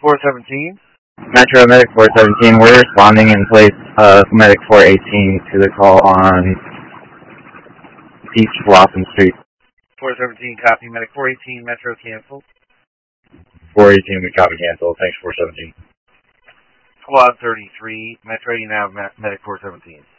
417. Metro Medic 417, we're responding in place of Medic 418 to the call on East Blossom Street. 417, copy. Medic 418, Metro canceled. 418, we copy cancel. Thanks, 417. Squad 33, Metro, you now have Medic 417.